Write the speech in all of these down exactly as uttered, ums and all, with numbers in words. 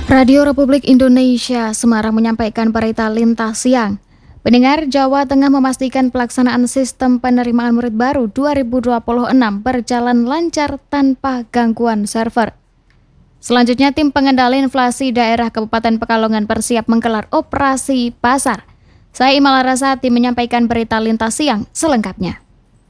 Radio Republik Indonesia Semarang menyampaikan berita lintas siang. Pendengar, Jawa Tengah memastikan pelaksanaan sistem penerimaan murid baru dua ribu dua puluh enam berjalan lancar tanpa gangguan server. Selanjutnya, tim pengendali inflasi daerah Kabupaten Pekalongan bersiap menggelar operasi pasar. Saya Imal Arasati menyampaikan berita lintas siang selengkapnya.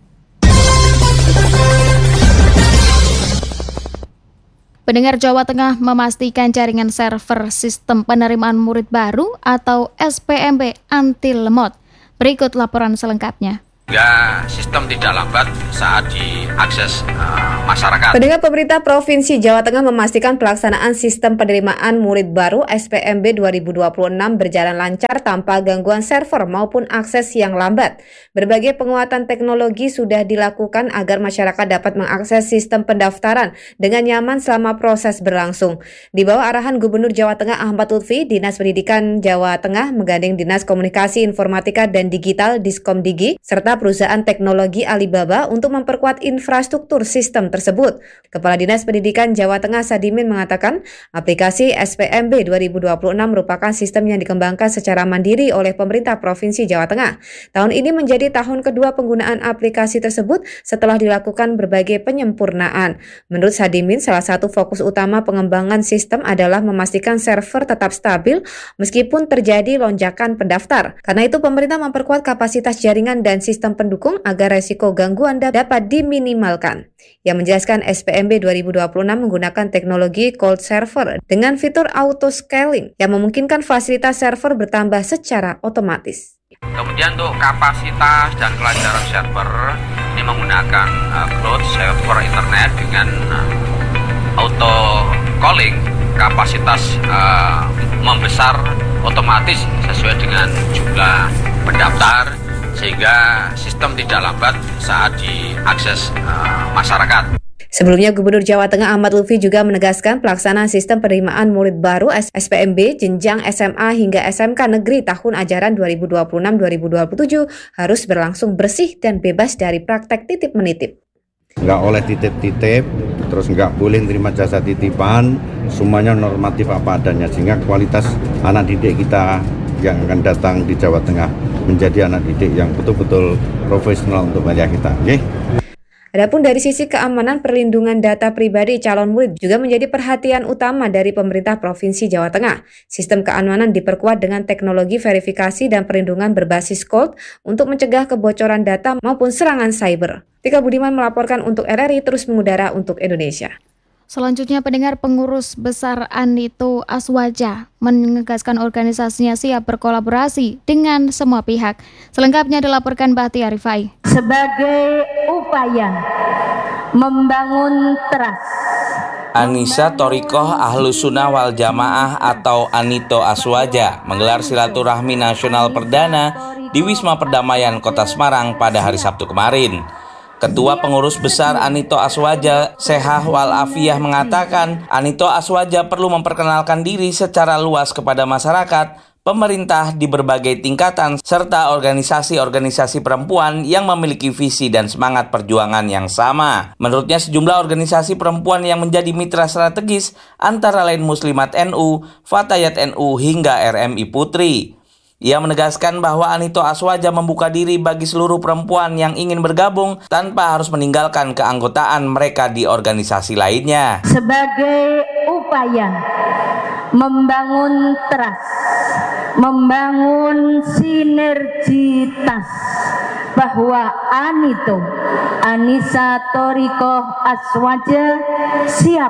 Pendengar, Jawa Tengah memastikan jaringan server sistem penerimaan murid baru atau S P M B anti lemot. Berikut laporan selengkapnya. Hingga sistem tidak lambat saat diakses uh, masyarakat. Pendengar, pemerintah Provinsi Jawa Tengah memastikan pelaksanaan sistem penerimaan murid baru S P M B dua ribu dua puluh enam berjalan lancar tanpa gangguan server maupun akses yang lambat. Berbagai penguatan teknologi sudah dilakukan agar masyarakat dapat mengakses sistem pendaftaran dengan nyaman selama proses berlangsung. Di bawah arahan Gubernur Jawa Tengah Ahmad Lutfi, Dinas Pendidikan Jawa Tengah menggandeng Dinas Komunikasi Informatika dan Digital Diskomdigi serta perusahaan teknologi Alibaba untuk memperkuat infrastruktur sistem tersebut. Kepala Dinas Pendidikan Jawa Tengah Sadimin mengatakan, aplikasi S P M B dua ribu dua puluh enam merupakan sistem yang dikembangkan secara mandiri oleh pemerintah Provinsi Jawa Tengah. Tahun ini menjadi tahun kedua penggunaan aplikasi tersebut setelah dilakukan berbagai penyempurnaan. Menurut Sadimin, salah satu fokus utama pengembangan sistem adalah memastikan server tetap stabil meskipun terjadi lonjakan pendaftar. Karena itu, pemerintah memperkuat kapasitas jaringan dan sistem pendukung agar resiko gangguan dapat diminimalkan. Yang menjelaskan, S P M B dua ribu dua puluh enam menggunakan teknologi cold server dengan fitur auto scaling yang memungkinkan fasilitas server bertambah secara otomatis. Kemudian untuk kapasitas dan kelancaran server ini menggunakan uh, cloud server internet dengan uh, auto calling, kapasitas uh, membesar otomatis sesuai dengan jumlah pendaftar, sehingga sistem tidak lambat saat diakses uh, masyarakat. Sebelumnya, Gubernur Jawa Tengah Ahmad Lutfi juga menegaskan pelaksanaan sistem penerimaan murid baru S P M B jenjang S M A hingga S M K negeri tahun ajaran dua ribu dua puluh enam dua ribu dua puluh tujuh harus berlangsung bersih dan bebas dari praktek titip-menitip. Nggak oleh titip-titip, terus nggak boleh terima jasa titipan, semuanya normatif apa adanya, sehingga kualitas anak didik kita yang akan datang di Jawa Tengah menjadi anak didik yang betul-betul profesional untuk wilayah kita. Okay? Adapun dari sisi keamanan, perlindungan data pribadi calon murid juga menjadi perhatian utama dari pemerintah Provinsi Jawa Tengah. Sistem keamanan diperkuat dengan teknologi verifikasi dan perlindungan berbasis cloud untuk mencegah kebocoran data maupun serangan cyber. Tika Budiman melaporkan untuk R R I terus mengudara untuk Indonesia. Selanjutnya, pendengar, pengurus besar Anito Aswaja menegaskan organisasinya siap berkolaborasi dengan semua pihak. Selengkapnya dilaporkan Bahtia Rifai. Sebagai upaya membangun trust, Anissa Thoriqoh Ahlus Sunnah wal Jamaah atau Anito Aswaja menggelar silaturahmi nasional perdana di Wisma Perdamaian Kota Semarang pada hari Sabtu kemarin. Ketua Pengurus Besar Anito Aswaja, Sehah Wal Afiyah mengatakan, Anito Aswaja perlu memperkenalkan diri secara luas kepada masyarakat, pemerintah di berbagai tingkatan, serta organisasi-organisasi perempuan yang memiliki visi dan semangat perjuangan yang sama. Menurutnya, sejumlah organisasi perempuan yang menjadi mitra strategis antara lain Muslimat N U, Fatayat N U, hingga R M I Putri. Ia menegaskan bahwa Anito Aswaja membuka diri bagi seluruh perempuan yang ingin bergabung tanpa harus meninggalkan keanggotaan mereka di organisasi lainnya. Sebagai upaya membangun trust, membangun sinergitas, bahwa Anito, Anissa Thoriqoh Aswaja siap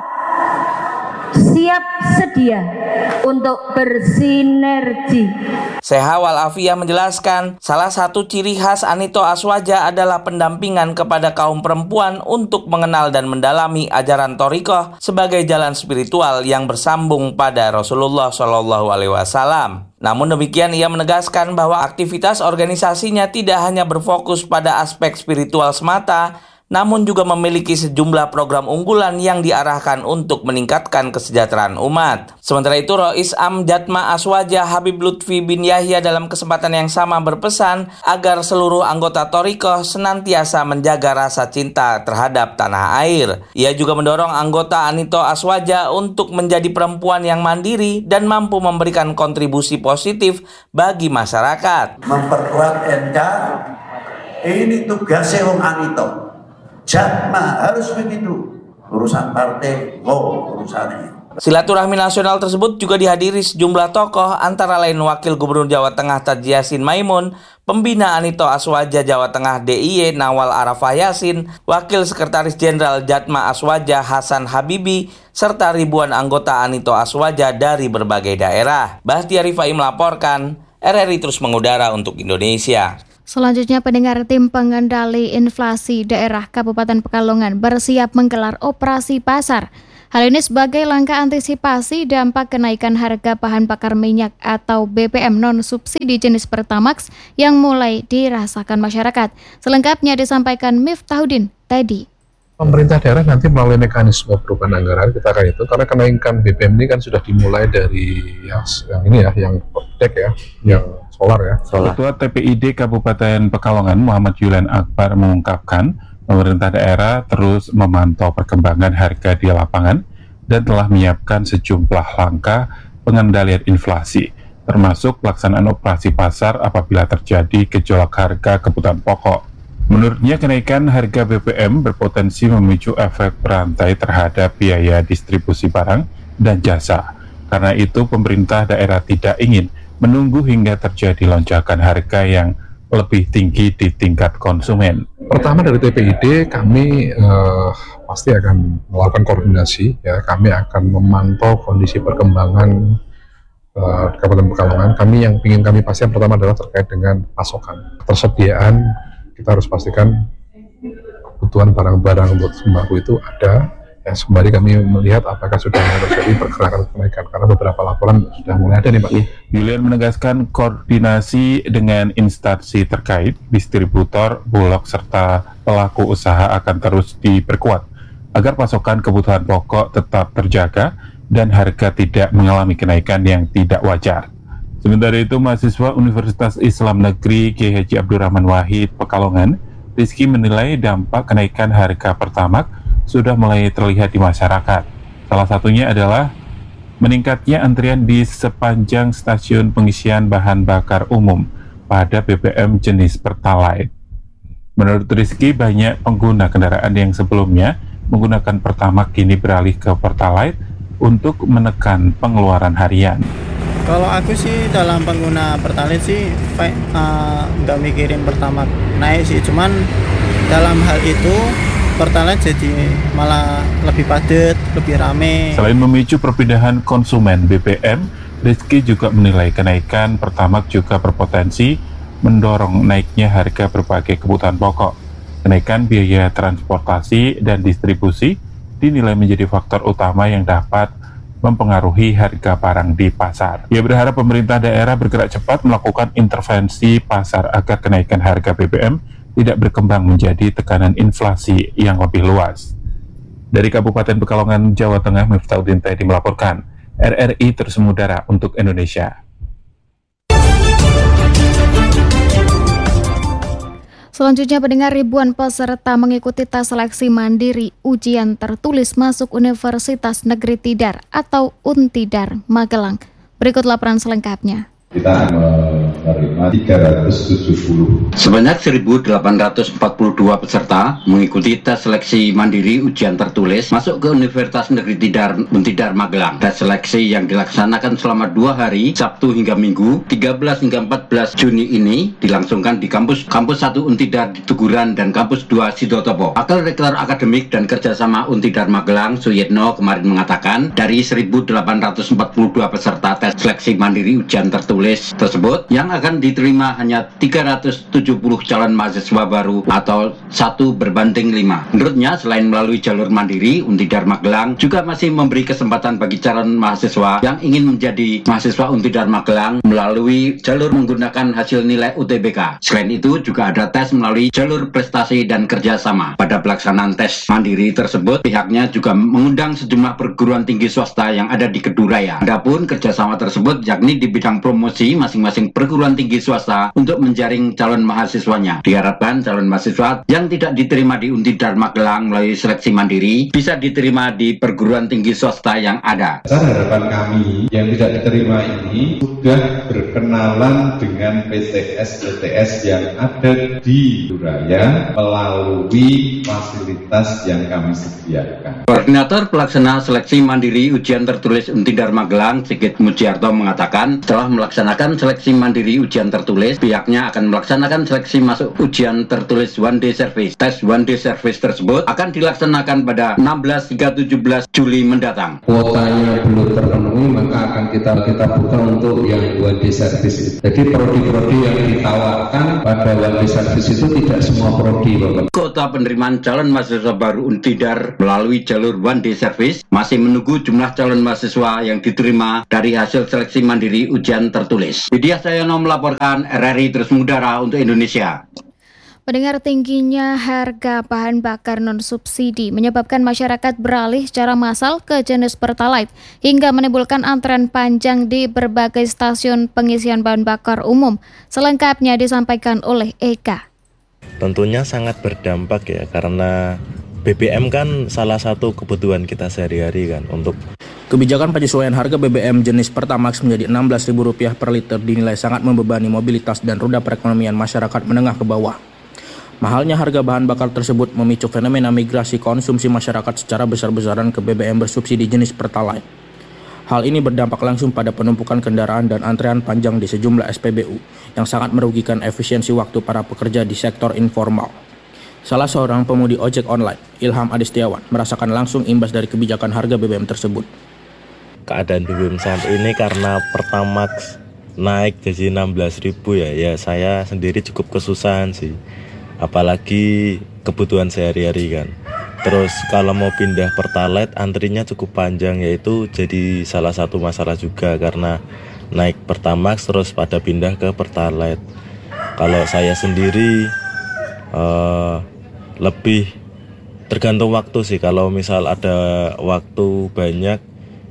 siap sedia untuk bersinergi. Sehah Wal Afiyah menjelaskan, salah satu ciri khas Anito Aswaja adalah pendampingan kepada kaum perempuan untuk mengenal dan mendalami ajaran Thoriqoh sebagai jalan spiritual yang bersambung pada Rasulullah shallallahu alaihi wasallam. Namun demikian, ia menegaskan bahwa aktivitas organisasinya tidak hanya berfokus pada aspek spiritual semata, namun juga memiliki sejumlah program unggulan yang diarahkan untuk meningkatkan kesejahteraan umat. Sementara itu, Rois Am Jatma Aswaja Habib Lutfi bin Yahya dalam kesempatan yang sama berpesan agar seluruh anggota Thorikoh senantiasa menjaga rasa cinta terhadap tanah air. Ia juga mendorong anggota Anito Aswaja untuk menjadi perempuan yang mandiri dan mampu memberikan kontribusi positif bagi masyarakat. Memperkuat N K, ini tugasnya Wong Anito. Jatma harus begitu. Urusan partai, wow urusannya. Silaturahmi nasional tersebut juga dihadiri sejumlah tokoh, antara lain Wakil Gubernur Jawa Tengah Taji Yassin Maimun, Pembina Anito Aswaja Jawa Tengah D I Y Nawal Arafah Yasin, Wakil Sekretaris Jenderal Jatma Aswaja Hasan Habibi, serta ribuan anggota Anito Aswaja dari berbagai daerah. Bahtiar Rifai melaporkan, R R I terus mengudara untuk Indonesia. Selanjutnya, pendengar, tim pengendali inflasi daerah Kabupaten Pekalongan bersiap menggelar operasi pasar. Hal ini sebagai langkah antisipasi dampak kenaikan harga bahan bakar minyak atau B B M non-subsidi jenis Pertamax yang mulai dirasakan masyarakat. Selengkapnya disampaikan Miftahudin tadi. Pemerintah daerah nanti melalui mekanisme perubahan anggaran kita akan itu, karena kenaikan B B M ini kan sudah dimulai dari yang, yang ini ya, yang dek ya, yang solar ya. Solar. Ketua T P I D Kabupaten Pekalongan Muhammad Yulan Akbar mengungkapkan pemerintah daerah terus memantau perkembangan harga di lapangan dan telah menyiapkan sejumlah langkah pengendalian inflasi, termasuk pelaksanaan operasi pasar apabila terjadi gejolak harga kebutuhan pokok. Menurutnya, kenaikan harga B B M berpotensi memicu efek berantai terhadap biaya distribusi barang dan jasa. Karena itu, pemerintah daerah tidak ingin menunggu hingga terjadi lonjakan harga yang lebih tinggi di tingkat konsumen. Pertama, dari T P I D kami uh, pasti akan melakukan koordinasi, ya. Kami akan memantau kondisi perkembangan uh, Kabupaten Pekalongan. Kami yang ingin kami pastikan pertama adalah terkait dengan pasokan, ketersediaan. Kita harus pastikan kebutuhan barang-barang untuk sembako itu ada. Ya, sembari kami melihat apakah sudah terjadi pergerakan kenaikan, karena beberapa laporan sudah mulai ada nih Pak. Yulian menegaskan koordinasi dengan instansi terkait, distributor, bulog, serta pelaku usaha akan terus diperkuat agar pasokan kebutuhan pokok tetap terjaga dan harga tidak mengalami kenaikan yang tidak wajar. Sementara itu, mahasiswa Universitas Islam Negeri Kiai Haji Abdurrahman Wahid Pekalongan, Rizky, menilai dampak kenaikan harga Pertamax sudah mulai terlihat di masyarakat. Salah satunya adalah meningkatnya antrian di sepanjang stasiun pengisian bahan bakar umum pada B B M jenis Pertalite. Menurut Rizky, banyak pengguna kendaraan yang sebelumnya menggunakan Pertamax kini beralih ke Pertalite untuk menekan pengeluaran harian. Kalau aku sih dalam pengguna Pertalite sih uh, nggak mikirin Pertamax naik sih, cuman dalam hal itu Pertalite jadi malah lebih padat, lebih rame. Selain memicu perpindahan konsumen B B M, Rizky juga menilai kenaikan Pertamax juga berpotensi mendorong naiknya harga berbagai kebutuhan pokok. Kenaikan biaya transportasi dan distribusi dinilai menjadi faktor utama yang dapat mempengaruhi harga barang di pasar. Ia berharap pemerintah daerah bergerak cepat melakukan intervensi pasar agar kenaikan harga B B M tidak berkembang menjadi tekanan inflasi yang lebih luas. Dari Kabupaten Pekalongan, Jawa Tengah, Miftahudin Tadi melaporkan. R R I terus mengudara untuk Indonesia. Selanjutnya, pendengar, ribuan peserta mengikuti tes seleksi mandiri ujian tertulis masuk Universitas Negeri Tidar atau Untidar Magelang. Berikut laporan selengkapnya. Kita menerima tiga ratus tujuh puluh. Sebanyak seribu delapan ratus empat puluh dua peserta mengikuti tes seleksi mandiri ujian tertulis masuk ke Universitas Negeri Tidar Untidar Magelang. Tes seleksi yang dilaksanakan selama dua hari, Sabtu hingga Minggu, tiga belas hingga empat belas Juni ini dilangsungkan di kampus kampus satu Untidar di Tuguran dan kampus dua Sidotopo. Wakil Rektor Akademik dan Kerjasama Untidar Magelang, Suyitno, kemarin mengatakan dari seribu delapan ratus empat puluh dua peserta peserta tes seleksi mandiri ujian tertulis tersebut yang akan diterima hanya tiga ratus tujuh puluh calon mahasiswa baru atau satu berbanding lima. Menurutnya, selain melalui jalur mandiri, Untidar Magelang juga masih memberi kesempatan bagi calon mahasiswa yang ingin menjadi mahasiswa Untidar Magelang melalui jalur menggunakan hasil nilai U T B K. Selain itu, juga ada tes melalui jalur prestasi dan kerjasama. Pada pelaksanaan tes mandiri tersebut, pihaknya juga mengundang sejumlah perguruan tinggi swasta yang ada di Keduraya. Adapun kerjasama tersebut yakni di bidang promosi masing-masing perguruan tinggi swasta untuk menjaring calon mahasiswanya. Diharapkan calon mahasiswa yang tidak diterima di Untidar Magelang melalui seleksi mandiri bisa diterima di perguruan tinggi swasta yang ada. Harapan kami yang tidak diterima ini sudah berkenalan dengan P T S P T S yang ada di Keduraya melalui fasilitas yang kami sediakan. Koordinator Pelaksana Seleksi Mandiri Ujian Tertulis Untidar Magelang, Sigit Mujiarto mengatakan, setelah melaksanakan seleksi mandiri ujian tertulis, pihaknya akan melaksanakan seleksi masuk ujian tertulis one day service. Tes one day service tersebut akan dilaksanakan pada enam belas hingga tujuh belas Juli mendatang. Kuotanya belum terpenuhi, maka akan kita kita buka untuk yang one day service. Jadi prodi-prodi yang ditawarkan pada one day service itu tidak semua prodi, Bapak. Kuota penerimaan calon mahasiswa baru Untidar melalui jalur one day service masih menunggu jumlah calon mahasiswa yang diterima dari hasil seleksi mandiri ujian tertulis. Widya Sayono melaporkan R R I Terus Mengudara untuk Indonesia. Pendengar, tingginya harga bahan bakar non-subsidi menyebabkan masyarakat beralih secara massal ke jenis Pertalite hingga menimbulkan antrean panjang di berbagai stasiun pengisian bahan bakar umum. Selengkapnya disampaikan oleh Eka. Tentunya sangat berdampak ya, karena B B M kan salah satu kebutuhan kita sehari-hari kan. Untuk kebijakan penyesuaian harga B B M jenis Pertamax menjadi enam belas ribu rupiah per liter dinilai sangat membebani mobilitas dan roda perekonomian masyarakat menengah ke bawah. Mahalnya harga bahan bakar tersebut memicu fenomena migrasi konsumsi masyarakat secara besar-besaran ke B B M bersubsidi jenis Pertalite. Hal ini berdampak langsung pada penumpukan kendaraan dan antrean panjang di sejumlah S P B U yang sangat merugikan efisiensi waktu para pekerja di sektor informal. Salah seorang pemudi ojek online, Ilham Adistiawan, merasakan langsung imbas dari kebijakan harga B B M tersebut. keadaan B B M saat ini karena Pertamax naik jadi enam belas ribu ya, ya saya sendiri cukup kesusahan sih. Apalagi kebutuhan sehari-hari kan. Terus kalau mau pindah Pertalite antrinya cukup panjang, yaitu jadi salah satu masalah juga karena naik Pertamax terus pada pindah ke Pertalite. Kalau saya sendiri uh, lebih tergantung waktu sih. Kalau misal ada waktu banyak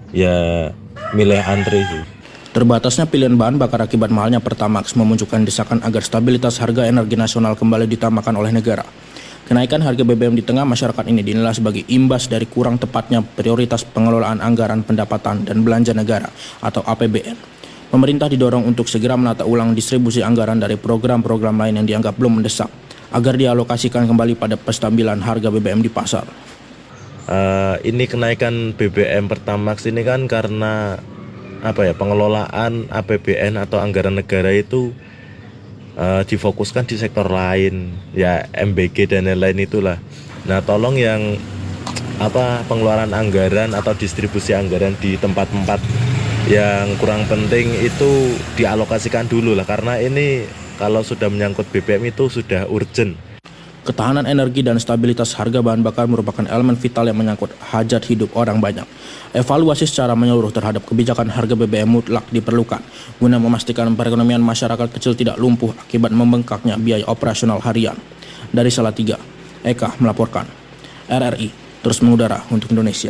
ya milih antri sih. Terbatasnya pilihan bahan bakar akibat mahalnya Pertamax memunculkan desakan agar stabilitas harga energi nasional kembali ditambahkan oleh negara. Kenaikan harga B B M di tengah masyarakat ini dinilai sebagai imbas dari kurang tepatnya prioritas pengelolaan anggaran pendapatan dan belanja negara atau A P B N. Pemerintah didorong untuk segera menata ulang distribusi anggaran dari program-program lain yang dianggap belum mendesak, agar dialokasikan kembali pada penstabilan harga B B M di pasar. Uh, ini kenaikan B B M Pertamax ini kan karena apa ya, pengelolaan A P B N atau anggaran negara itu uh, difokuskan di sektor lain ya, M B G dan lain-lain itulah. Nah tolong yang apa pengeluaran anggaran atau distribusi anggaran di tempat-tempat yang kurang penting itu dialokasikan dulu lah, karena ini kalau sudah menyangkut B B M itu sudah urgent. Ketahanan energi dan stabilitas harga bahan bakar merupakan elemen vital yang menyangkut hajat hidup orang banyak. Evaluasi secara menyeluruh terhadap kebijakan harga B B M mutlak diperlukan guna memastikan perekonomian masyarakat kecil tidak lumpuh akibat membengkaknya biaya operasional harian. Dari Salatiga, Eka melaporkan. R R I terus mengudara untuk Indonesia.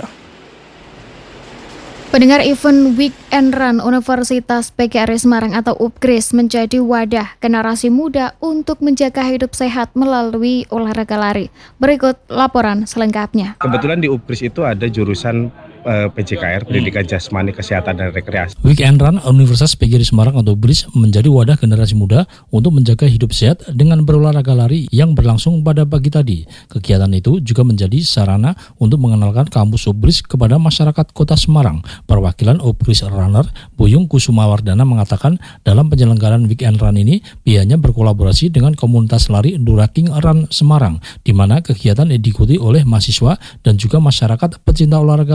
Pendengar, event Weekend Run Universitas P G R I Semarang atau U P G R I S menjadi wadah generasi muda untuk menjaga hidup sehat melalui olahraga lari. Berikut laporan selengkapnya. Kebetulan di U P G R I S itu ada jurusan uh, P J K R, Pendidikan Jasmani, Kesehatan dan Rekreasi. Weekend Run Universitas P G R I Semarang atau U P G R I S menjadi wadah generasi muda untuk menjaga hidup sehat dengan berolahraga lari yang berlangsung pada pagi tadi. Kegiatan itu juga menjadi sarana untuk mengenalkan kampus U P G R I S kepada masyarakat Kota Semarang. Perwakilan U P G R I S Runner, Buyung Kusumawardana mengatakan dalam penyelenggaraan Weekend Run ini pihaknya berkolaborasi dengan komunitas lari Duraking Run Semarang, di mana kegiatan diikuti oleh mahasiswa dan juga masyarakat pecinta olahraga lari di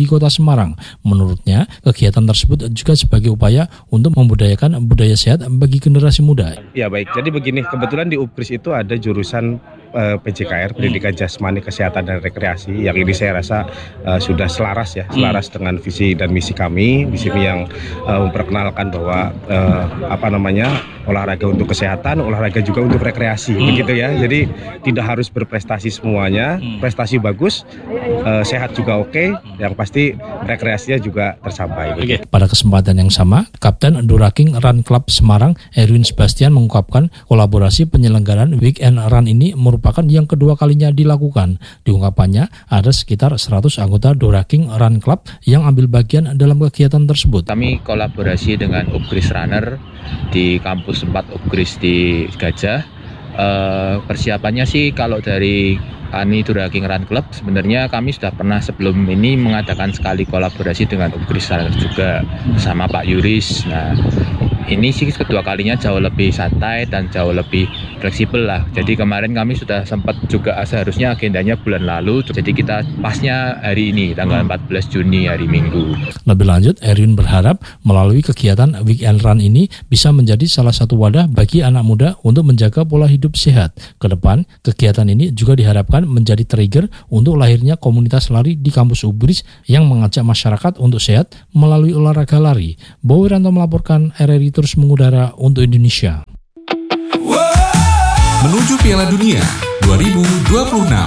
di Kota Semarang. Menurutnya, kegiatan tersebut juga sebagai upaya untuk membudayakan budaya sehat bagi generasi muda. Ya baik, jadi begini, kebetulan di U B R I S itu ada jurusan uh, P J K R, Pendidikan Jasmani Kesehatan dan Rekreasi, yang ini saya rasa uh, sudah selaras ya, selaras hmm. dengan visi dan misi kami di sini yang uh, memperkenalkan bahwa uh, apa namanya olahraga untuk kesehatan, olahraga juga untuk rekreasi, hmm. begitu ya. Jadi tidak harus berprestasi semuanya, hmm. prestasi bagus, uh, sehat juga oke, yang pasti rekreasinya juga tercapai. Okay. Pada kesempatan yang sama, Kapten Duraking Run Club Semarang, Erwin Sebastian mengungkapkan kolaborasi penyelenggaraan Weekend Run ini merupakan yang kedua kalinya dilakukan. Diungkapannya, ada sekitar seratus anggota Duraking Run Club yang ambil bagian dalam kegiatan tersebut. Kami kolaborasi dengan U B R I S Runner di kampus empat U B R I S di Gajah. Uh, persiapannya sih kalau dari Ani Duraking Run Club, sebenarnya kami sudah pernah sebelum ini mengadakan sekali kolaborasi dengan U B R I S Runner juga bersama Pak Yuris. Nah, ini sih kedua kalinya jauh lebih santai dan jauh lebih fleksibel lah. Jadi kemarin kami sudah sempat juga seharusnya agendanya bulan lalu. Jadi kita pasnya hari ini tanggal empat belas Juni hari Minggu. Lebih lanjut, Erwin berharap melalui kegiatan Weekend Run ini bisa menjadi salah satu wadah bagi anak muda untuk menjaga pola hidup sehat. Kedepan, kegiatan ini juga diharapkan menjadi trigger untuk lahirnya komunitas lari di kampus U B R I S yang mengajak masyarakat untuk sehat melalui olahraga lari. Bowo Wiranto melaporkan, R R I terus mengudara untuk Indonesia. Menuju Piala Dunia dua ribu dua puluh enam.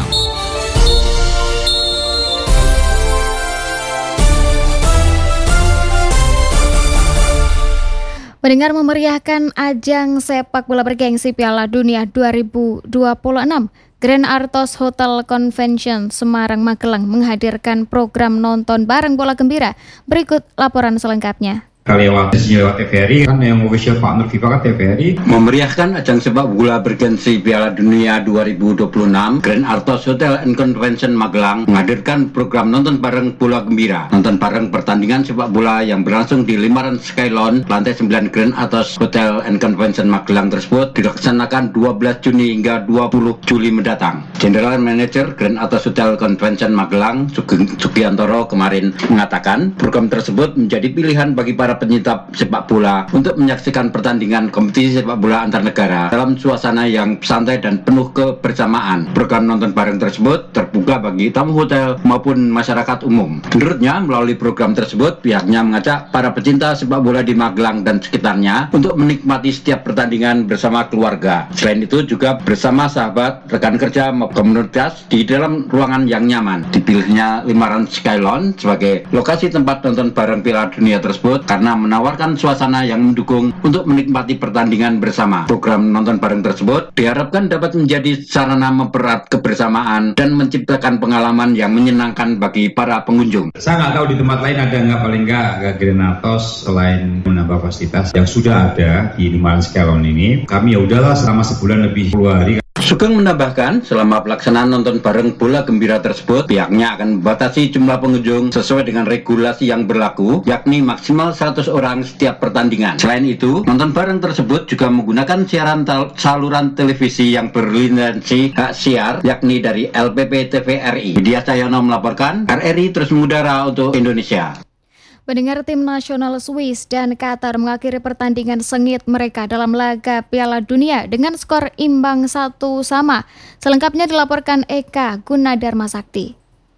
Pendengar, memeriahkan ajang sepak bola bergengsi Piala Dunia dua ribu dua puluh enam, Grand Artos Hotel Convention Semarang Magelang menghadirkan program nonton bareng bola gembira. Berikut laporan selengkapnya. Kali lewat T V R I kan yang official partner FIFA kan T V R I. Memeriahkan ajang sepak bola bergengsi Piala Dunia dua ribu dua puluh enam, Grand Artos Hotel and Convention Magelang menghadirkan program nonton bareng bola gembira. Nonton bareng pertandingan sepak bola yang berlangsung di Limaran Skylon, lantai sembilan Grand Artos Hotel and Convention Magelang tersebut dilaksanakan dua belas Juni hingga dua puluh Juli mendatang. General Manager Grand Artos Hotel Convention Magelang, Sugiantoro, kemarin mengatakan program tersebut menjadi pilihan bagi para penyinta sepak bola untuk menyaksikan pertandingan kompetisi sepak bola antar negara dalam suasana yang santai dan penuh kebersamaan. Program nonton bareng tersebut terbuka bagi tamu hotel maupun masyarakat umum. Menurutnya, melalui program tersebut pihaknya mengajak para pecinta sepak bola di Magelang dan sekitarnya untuk menikmati setiap pertandingan bersama keluarga. Selain itu juga bersama sahabat, rekan kerja maupun komunitas di dalam ruangan yang nyaman. Dipilihnya Limaran Skylon sebagai lokasi tempat nonton bareng Piala Dunia tersebut karena menawarkan suasana yang mendukung untuk menikmati pertandingan bersama. Program nonton bareng tersebut diharapkan dapat menjadi sarana mempererat kebersamaan dan menciptakan pengalaman yang menyenangkan bagi para pengunjung. Saya nggak tahu di tempat lain ada nggak, paling nggak Grand Artos selain menambah fasilitas yang sudah ada di Limaran Skylon ini. Kami ya udahlah selama sebulan lebih sepuluh hari. Sugeng menambahkan, selama pelaksanaan nonton bareng bola gembira tersebut, pihaknya akan membatasi jumlah pengunjung sesuai dengan regulasi yang berlaku, yakni maksimal seratus orang setiap pertandingan. Selain itu, nonton bareng tersebut juga menggunakan siaran saluran televisi yang berlisensi hak siar, yakni dari L P P T V R I. Widya Cahyono melaporkan, R R I terus mengudara untuk Indonesia. Pendengar, tim nasional Swiss dan Qatar mengakhiri pertandingan sengit mereka dalam laga Piala Dunia dengan skor imbang satu sama. Selengkapnya dilaporkan Eka Gunadarma Sakti.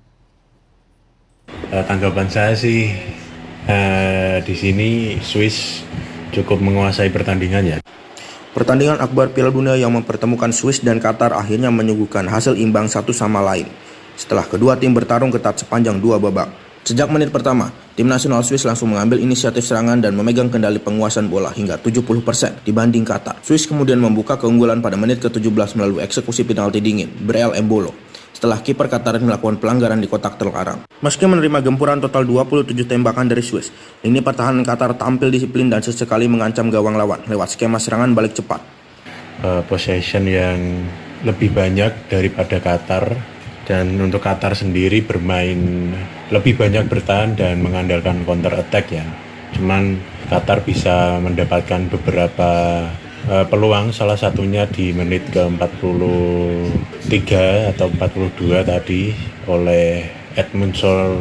Uh, tanggapan saya sih uh, di sini Swiss cukup menguasai pertandingannya. Pertandingan akbar Piala Dunia yang mempertemukan Swiss dan Qatar akhirnya menyuguhkan hasil imbang satu sama lain. Setelah kedua tim bertarung ketat sepanjang dua babak. Sejak menit pertama, tim nasional Swiss langsung mengambil inisiatif serangan dan memegang kendali penguasaan bola hingga tujuh puluh persen dibanding Qatar. Swiss kemudian membuka keunggulan pada menit ke tujuh belas melalui eksekusi penalti dingin Breel Embolo setelah kiper Qatar melakukan pelanggaran di kotak terlarang. Meski menerima gempuran total dua puluh tujuh tembakan dari Swiss, lini pertahanan Qatar tampil disiplin dan sesekali mengancam gawang lawan lewat skema serangan balik cepat. Uh, possession yang lebih banyak daripada Qatar. Dan untuk Qatar sendiri bermain lebih banyak bertahan dan mengandalkan counter attack ya. Cuman Qatar bisa mendapatkan beberapa uh, peluang, salah satunya di menit ke empat puluh tiga atau empat puluh dua tadi oleh Edmundson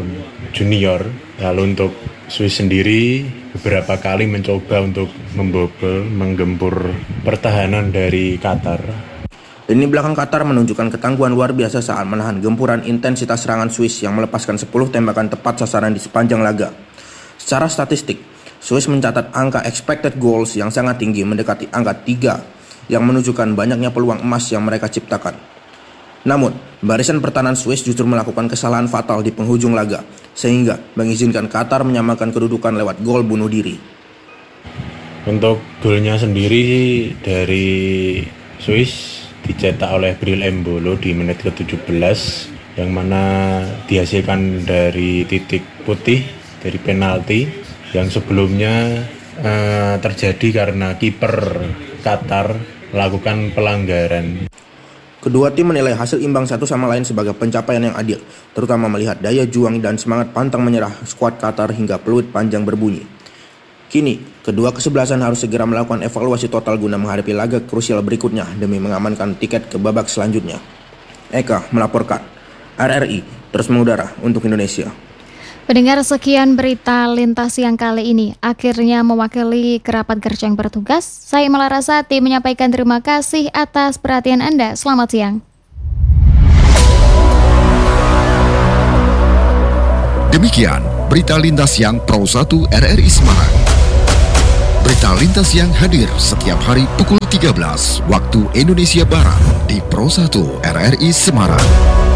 junior. Lalu untuk Swiss sendiri beberapa kali mencoba untuk membobol, menggempur pertahanan dari Qatar. Lini belakang Qatar menunjukkan ketangguhan luar biasa saat menahan gempuran intensitas serangan Swiss yang melepaskan sepuluh tembakan tepat sasaran di sepanjang laga. Secara statistik, Swiss mencatat angka expected goals yang sangat tinggi mendekati angka tiga yang menunjukkan banyaknya peluang emas yang mereka ciptakan. Namun, barisan pertahanan Swiss justru melakukan kesalahan fatal di penghujung laga, sehingga mengizinkan Qatar menyamakan kedudukan lewat gol bunuh diri. Untuk golnya sendiri dari Swiss dicetak oleh Bril Embolo di menit ke tujuh belas, yang mana dihasilkan dari titik putih dari penalti yang sebelumnya eh, terjadi karena kiper Qatar melakukan pelanggaran. Kedua tim menilai hasil imbang satu sama lain sebagai pencapaian yang adil, terutama melihat daya juang dan semangat pantang menyerah skuad Qatar hingga peluit panjang berbunyi. Kini, kedua kesebelasan harus segera melakukan evaluasi total guna menghadapi laga krusial berikutnya demi mengamankan tiket ke babak selanjutnya. Eka melaporkan, R R I terus mengudara untuk Indonesia. Pendengar, sekian berita lintas siang kali ini. Akhirnya mewakili kerabat kerja yang bertugas, saya Malarasati menyampaikan terima kasih atas perhatian Anda. Selamat siang. Demikian berita lintas siang Pro satu R R I Semarang. Berita lintas siang hadir setiap hari pukul tiga belas waktu Indonesia Barat di Pro satu R R I Semarang.